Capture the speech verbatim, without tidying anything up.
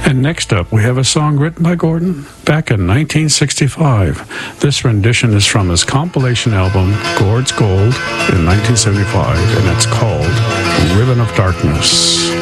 And next up, we have a song written by Gordon back in nineteen sixty-five. This rendition is from his compilation album, Gord's Gold, in nineteen seventy-five, and it's called Ribbon of Darkness.